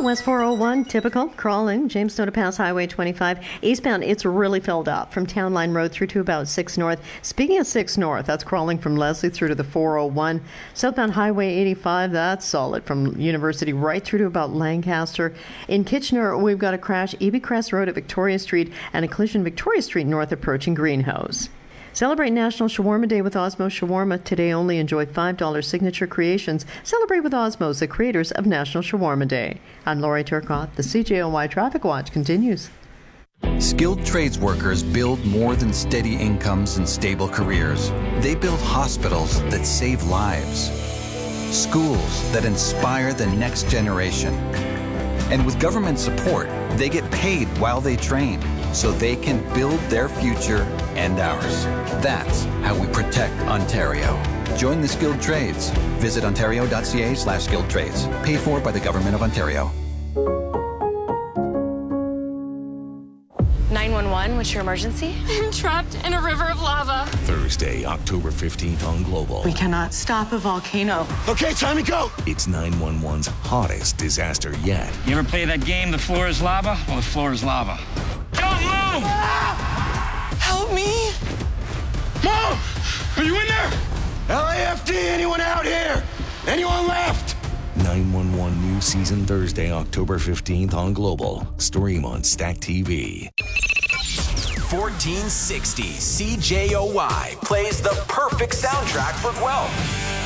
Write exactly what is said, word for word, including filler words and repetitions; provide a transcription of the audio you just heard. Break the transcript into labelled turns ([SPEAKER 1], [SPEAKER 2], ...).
[SPEAKER 1] West four oh one, typical, crawling, Jamestown to pass Highway twenty-five. Eastbound, it's really filled up from Town Line Road through to about six North. Speaking of six North, that's crawling from Leslie through to the four oh one. Southbound Highway eighty-five, that's solid from University right through to about Lancaster. In Kitchener, we've got a crash, Eby Crest Road at Victoria Street, and a collision Victoria Street North approaching Greenhouse. Celebrate National Shawarma Day with Osmos Shawarma. Today only enjoy five dollars signature creations. Celebrate with Osmos, the creators of National Shawarma Day. I'm Lori Turcotte. The C J O Y Traffic Watch continues.
[SPEAKER 2] Skilled trades workers build more than steady incomes and stable careers. They build hospitals that save lives, schools that inspire the next generation. And with government support, they get paid while they train, so they can build their future and ours. That's how we protect Ontario. Join the skilled trades. Visit ontario.ca slash skilled trades. Paid for by the Government of Ontario.
[SPEAKER 3] nine one one, what's your emergency?
[SPEAKER 4] I'm trapped in a river of lava.
[SPEAKER 5] Thursday, October fifteenth on Global.
[SPEAKER 6] We cannot stop a volcano.
[SPEAKER 7] Okay, time to go.
[SPEAKER 5] It's nine one one's hottest disaster yet.
[SPEAKER 8] You ever play that game, The Floor is Lava? Well, the floor is lava. Don't move!
[SPEAKER 7] Ah!
[SPEAKER 4] Help me.
[SPEAKER 7] Mom! Are you in there? L A F D, anyone out here? Anyone left?
[SPEAKER 5] nine one one new season Thursday, October fifteenth on Global. Stream on Stack T V.
[SPEAKER 9] fourteen sixty C J O Y plays the perfect soundtrack for Guelph.